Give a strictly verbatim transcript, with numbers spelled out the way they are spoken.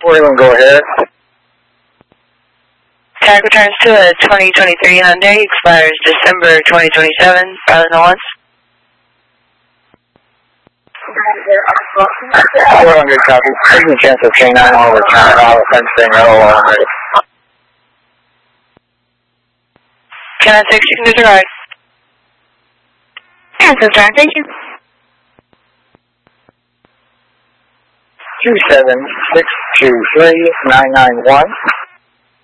forty-one, go ahead. Tag returns to a twenty twenty-three Hyundai, expires December twenty twenty-seven, rather than once. four hundred copy. Taking a chance of K nine will return all the fence thing already. Can I six, you can disregard. Cancel drive, thank you. two seven six two three nine nine one.